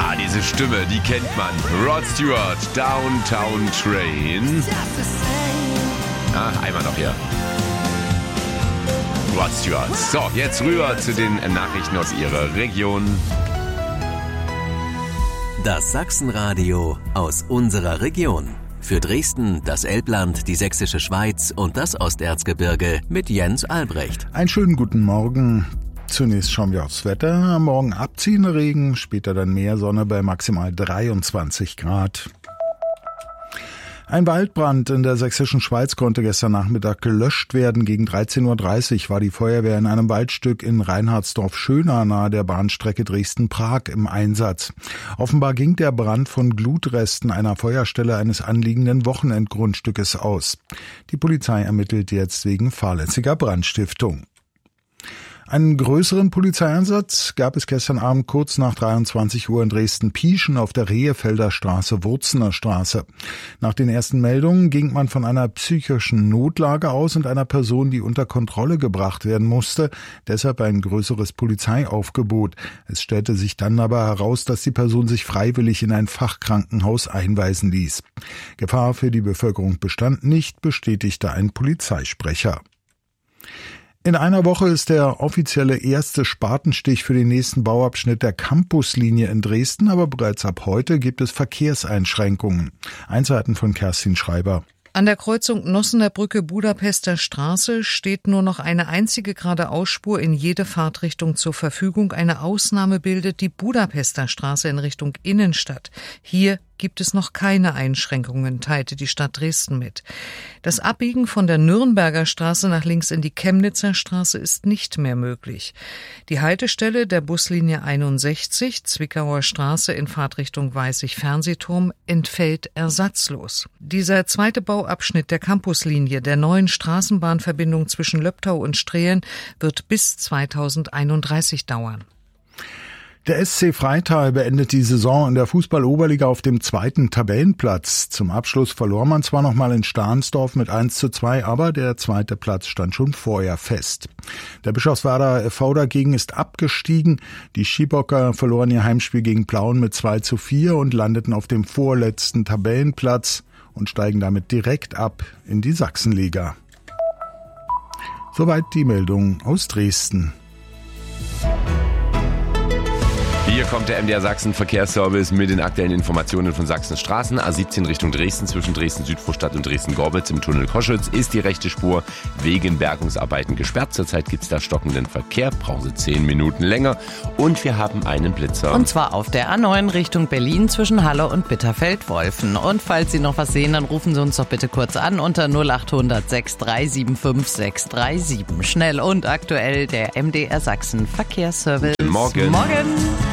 Diese Stimme, die kennt man. Rod Stewart, Downtown Train. Einmal noch hier. Rod Stewart. So, jetzt rüber zu den Nachrichten aus Ihrer Region. Das Sachsenradio aus unserer Region. Für Dresden, das Elbland, die Sächsische Schweiz und das Osterzgebirge mit Jens Albrecht. Einen schönen guten Morgen. Zunächst schauen wir aufs Wetter. Am Morgen abziehender Regen, später dann mehr Sonne bei maximal 23 Grad. Ein Waldbrand in der Sächsischen Schweiz konnte gestern Nachmittag gelöscht werden. Gegen 13.30 Uhr war die Feuerwehr in einem Waldstück in Reinhardsdorf-Schöna nahe der Bahnstrecke Dresden-Prag im Einsatz. Offenbar ging der Brand von Glutresten einer Feuerstelle eines anliegenden Wochenendgrundstückes aus. Die Polizei ermittelt jetzt wegen fahrlässiger Brandstiftung. Einen größeren Polizeieinsatz gab es gestern Abend kurz nach 23 Uhr in Dresden-Pieschen auf der Rehefelder Straße, Wurzener Straße. Nach den ersten Meldungen ging man von einer psychischen Notlage aus und einer Person, die unter Kontrolle gebracht werden musste, deshalb ein größeres Polizeiaufgebot. Es stellte sich dann aber heraus, dass die Person sich freiwillig in ein Fachkrankenhaus einweisen ließ. Gefahr für die Bevölkerung bestand nicht, bestätigte ein Polizeisprecher. In einer Woche ist der offizielle erste Spatenstich für den nächsten Bauabschnitt der Campuslinie in Dresden, aber bereits ab heute gibt es Verkehrseinschränkungen. Einzelheiten von Kerstin Schreiber. An der Kreuzung Nossener Brücke Budapester Straße steht nur noch eine einzige geradeausspur in jede Fahrtrichtung zur Verfügung. Eine Ausnahme bildet die Budapester Straße in Richtung Innenstadt. Hier gibt es noch keine Einschränkungen, teilte die Stadt Dresden mit. Das Abbiegen von der Nürnberger Straße nach links in die Chemnitzer Straße ist nicht mehr möglich. Die Haltestelle der Buslinie 61, Zwickauer Straße in Fahrtrichtung Weißig-Fernsehturm, entfällt ersatzlos. Dieser zweite Bauabschnitt der Campuslinie der neuen Straßenbahnverbindung zwischen Löbtau und Strehlen wird bis 2031 dauern. Der SC Freital beendet die Saison in der Fußball-Oberliga auf dem 2. Tabellenplatz. Zum Abschluss verlor man zwar nochmal in Stahnsdorf mit 1:2, aber der 2. Platz stand schon vorher fest. Der Bischofswerder FV dagegen ist abgestiegen. Die Schiebocker verloren ihr Heimspiel gegen Plauen mit 2:4 und landeten auf dem vorletzten Tabellenplatz und steigen damit direkt ab in die Sachsenliga. Soweit die Meldung aus Dresden. Hier kommt der MDR Sachsen Verkehrsservice mit den aktuellen Informationen von Sachsens Straßen. A17 Richtung Dresden zwischen Dresden-Südvorstadt und Dresden-Gorbitz im Tunnel Koschitz ist die rechte Spur wegen Bergungsarbeiten gesperrt. Zurzeit gibt es da stockenden Verkehr, brauchen Sie 10 Minuten länger. Und wir haben einen Blitzer. Und zwar auf der A9 Richtung Berlin zwischen Halle und Bitterfeld-Wolfen. Und falls Sie noch was sehen, dann rufen Sie uns doch bitte kurz an unter 0800 6375 637. Schnell und aktuell der MDR Sachsen Verkehrsservice. Guten Morgen. Morgen.